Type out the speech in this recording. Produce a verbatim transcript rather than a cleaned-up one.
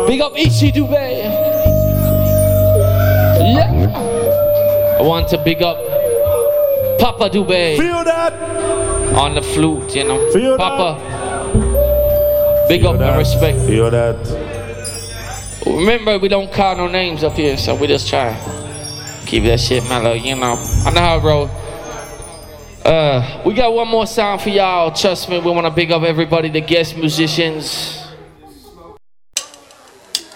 Big up Ichi Dubé. Yeah. I want to big up Papa Dubé. Feel that? On the flute, you know. Feel Papa. That? Big Feel up that? and respect. Feel that? Remember, we don't call no names up here, so we just try. Keep that shit mellow, you know. I know how it roll. Uh, we got one more song for y'all. Trust me, we want to big up everybody, the guest musicians.